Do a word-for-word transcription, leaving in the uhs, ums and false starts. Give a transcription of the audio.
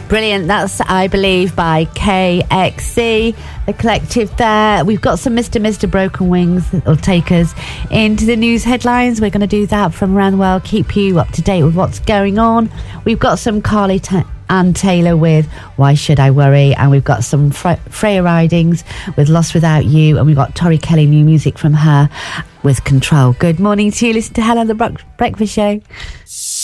Brilliant. That's I Believe by K X C, the collective there. We've got some Mister Mister Broken Wings that'll take us into the news headlines. We're going to do that from around the world, keep you up to date with what's going on. We've got some Carly Ta- Ann Taylor with Why Should I Worry, and we've got some Fre- Freya Ridings with Lost Without You, and we've got Tori Kelly, new music from her with Control. Good morning to you. Listen to Helen the Bre- Breakfast Show.